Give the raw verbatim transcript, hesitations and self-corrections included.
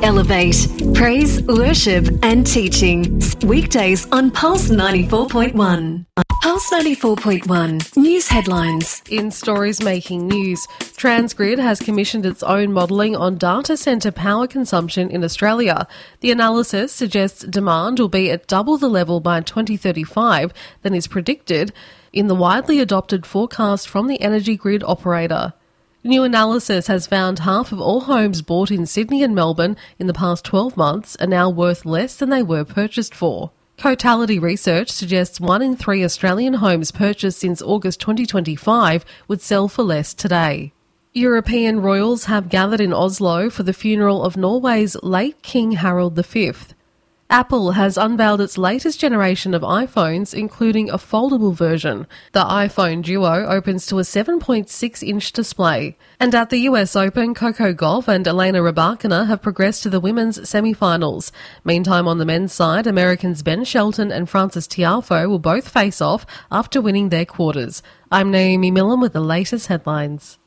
Elevate. Praise, worship and teaching. Weekdays on Pulse ninety-four point one. Pulse ninety-four point one. News headlines. In Stories Making News, Transgrid has commissioned its own modelling on data centre power consumption in Australia. The analysis suggests demand will be at double the level by twenty thirty-five than is predicted in the widely adopted forecast from the energy grid operator. New analysis has found half of all homes bought in Sydney and Melbourne in the past twelve months are now worth less than they were purchased for. Cotality research suggests one in three Australian homes purchased since August twenty twenty-five would sell for less today. European royals have gathered in Oslo for the funeral of Norway's late King Harald the Fifth. Apple has unveiled its latest generation of iPhones, including a foldable version. The iPhone Duo opens to a seven point six inch display. And at the U S Open, Coco Gauff and Elena Rybakina have progressed to the women's semi-finals. Meantime, on the men's side, Americans Ben Shelton and Frances Tiafoe will both face off after winning their quarters. I'm Naomi Millen with the latest headlines.